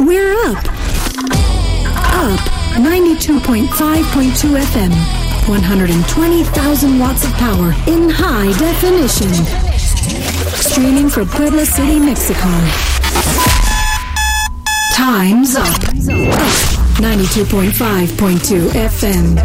We're up. Up 92.5.2 FM. 120,000 watts of power in high definition. Streaming from Puebla City, Mexico. Time's up. 92.5.2 FM.